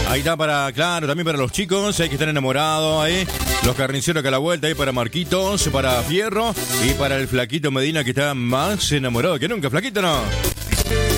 Ahí está para, claro, también para los chicos, hay que estar enamorados ahí. Los carniceros que a la vuelta, ahí para Marquitos, para Fierro y para el Flaquito Medina que está más enamorado que nunca. Flaquito, ¿no?